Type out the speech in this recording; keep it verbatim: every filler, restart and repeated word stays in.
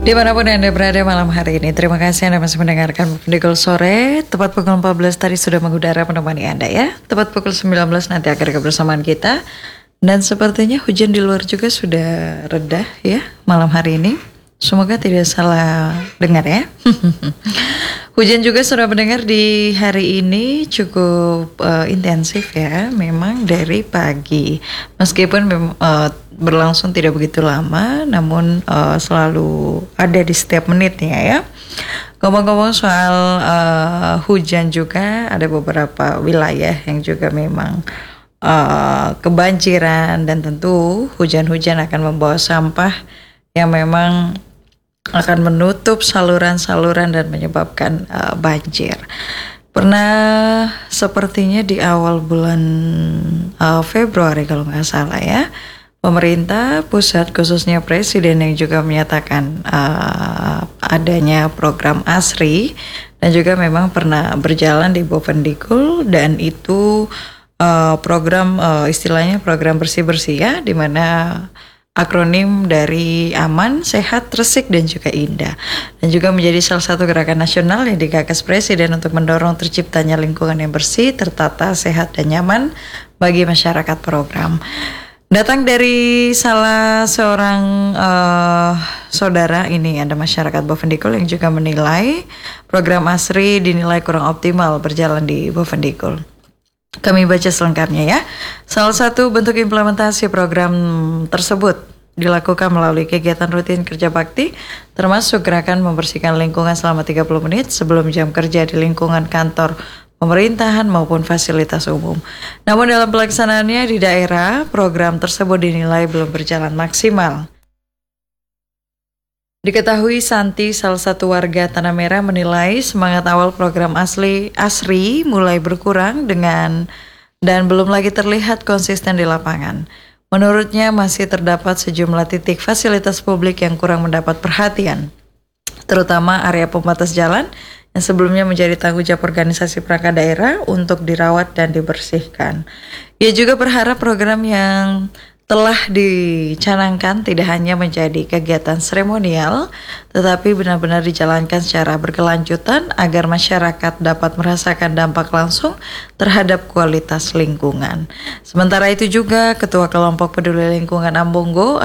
Dimanapun Anda berada malam hari ini, terima kasih Anda masih mendengarkan Pendikul Sore. Tepat pukul empat belas tadi sudah mengudara menemani Anda ya. Tepat pukul sembilan belas nanti akan kebersamaan kita. Dan sepertinya hujan di luar juga sudah reda ya malam hari ini. Semoga tidak salah dengar ya. Hujan juga sudah mendengar di hari ini cukup uh, intensif ya. Memang dari pagi. Meskipun mem- uh, berlangsung tidak begitu lama, namun uh, selalu ada di setiap menitnya ya. Ngomong-ngomong soal uh, hujan juga, ada beberapa wilayah yang juga memang uh, kebanjiran, dan tentu hujan-hujan akan membawa sampah yang memang akan menutup saluran-saluran dan menyebabkan uh, banjir. Pernah sepertinya di awal bulan uh, Februari kalau nggak salah ya, pemerintah pusat khususnya presiden yang juga menyatakan uh, adanya program ASRI, dan juga memang pernah berjalan di Bovendigul, dan itu uh, program uh, istilahnya program bersih-bersih ya, di mana akronim dari aman, sehat, resik, dan juga indah, dan juga menjadi salah satu gerakan nasional yang digagas presiden untuk mendorong terciptanya lingkungan yang bersih, tertata, sehat, dan nyaman bagi masyarakat. Program datang dari salah seorang uh, saudara ini, ada masyarakat Bovendigul yang juga menilai program ASRI dinilai kurang optimal berjalan di Bovendigul. Kami baca selengkapnya ya. Salah satu bentuk implementasi program tersebut dilakukan melalui kegiatan rutin kerja bakti, termasuk gerakan membersihkan lingkungan selama tiga puluh menit sebelum jam kerja di lingkungan kantor pemerintahan maupun fasilitas umum. Namun dalam pelaksanaannya di daerah, program tersebut dinilai belum berjalan maksimal. Diketahui Santi, salah satu warga Tanah Merah, menilai semangat awal program asli ASRI mulai berkurang dengan dan belum lagi terlihat konsisten di lapangan. Menurutnya masih terdapat sejumlah titik fasilitas publik yang kurang mendapat perhatian, terutama area pembatas jalan yang sebelumnya menjadi tanggung jawab organisasi perangkat daerah untuk dirawat dan dibersihkan. Ia juga berharap program yang telah dicanangkan tidak hanya menjadi kegiatan seremonial, tetapi benar-benar dijalankan secara berkelanjutan agar masyarakat dapat merasakan dampak langsung terhadap kualitas lingkungan. Sementara itu juga, Ketua Kelompok Peduli Lingkungan Ambongo,